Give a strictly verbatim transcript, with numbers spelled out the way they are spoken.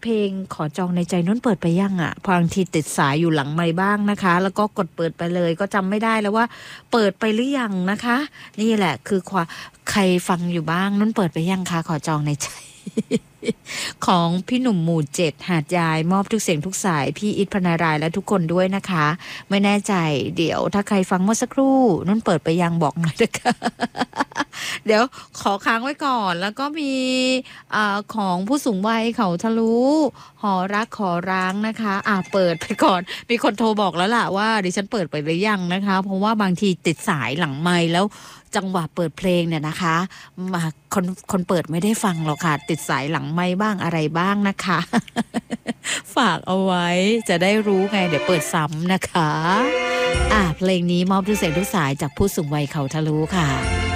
เพลงขอจองในใจนุ่นเปิดไปยังอ่ะบางทีติดสายอยู่หลังไมค์บ้างนะคะแล้วก็กดเปิดไปเลยก็จำไม่ได้แล้วว่าเปิดไปหรือยังนะคะนี่แหละคือความใครฟังอยู่บ้างนุ่นเปิดไปยังคะขอจองในใจ ของพี่หนุ่มหมู่เจ็ดหาดยายมอบทุกเสียงทุกสายพี่อิทพนารายและทุกคนด้วยนะคะไม่แน่ใจเดี๋ยวถ้าใครฟังเมื่อสักครู่นุ่นเปิดไปยังบอกหน่อยนะคะ เดี๋ยวขอค้างไว้ก่อนแล้วก็มีอ่าของผู้สูงวัยเขาทะลุหอรักขอร้างนะคะอ่าเปิดไปก่อนมีคนโทรบอกแล้วล่ะว่าดิฉันเปิดไปหรือยังนะคะเพราะว่าบางทีติดสายหลังไมค์แล้วจังหวะเปิดเพลงเนี่ยนะคะมาคนคนเปิดไม่ได้ฟังหรอกค่ะติดสายหลังไมค์บ้างอะไรบ้างนะคะ ฝากเอาไว้จะได้รู้ไงเดี๋ยวเปิดซ้ำนะคะอ่ะเพลงนี้มอบทุกเสียงทุกสายจากผู้สูงวัยเขาทะลุค่ะ